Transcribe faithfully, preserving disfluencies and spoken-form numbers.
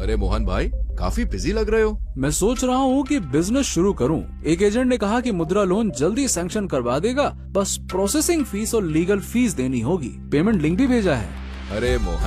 अरे मोहन भाई, काफी बिजी लग रहे हो। मैं सोच रहा हूँ कि बिजनेस शुरू करूँ। एक एजेंट ने कहा कि मुद्रा लोन जल्दी सैंक्शन करवा देगा, बस प्रोसेसिंग फीस और लीगल फीस देनी होगी। पेमेंट लिंक भी भेजा है। अरे मोहन